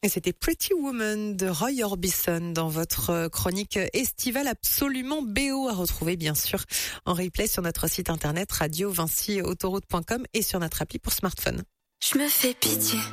Et c'était Pretty Woman de Roy Orbison dans votre chronique estivale absolument BO à retrouver bien sûr en replay sur notre site internet radio-vinci-autoroute.com et sur notre appli pour smartphone. Je me fais pitié.